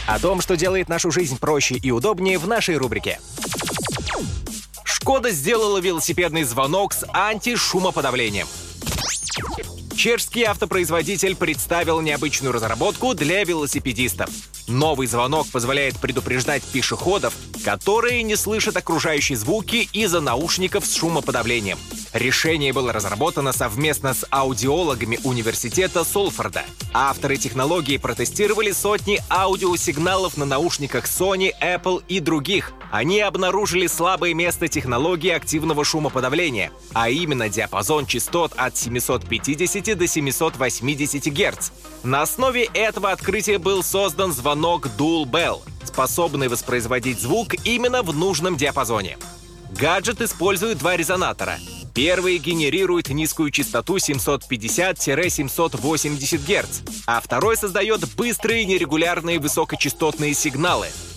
О том, что делает нашу жизнь проще и удобнее, в нашей рубрике. Шкода сделала велосипедный звонок с антишумоподавлением. Чешский автопроизводитель представил необычную разработку для велосипедистов. Новый звонок позволяет предупреждать пешеходов, которые не слышат окружающие звуки из-за наушников с шумоподавлением. Решение было разработано совместно с аудиологами университета Солфорда. Авторы технологии протестировали сотни аудиосигналов на наушниках Sony, Apple и других. Они обнаружили слабое место технологии активного шумоподавления, а именно диапазон частот от 750 до 780 Гц. На основе этого открытия был создан звонок Dual Bell, способный воспроизводить звук именно в нужном диапазоне. Гаджет использует два резонатора. Первый генерирует низкую частоту 750-780 Гц, а второй создает быстрые нерегулярные высокочастотные сигналы.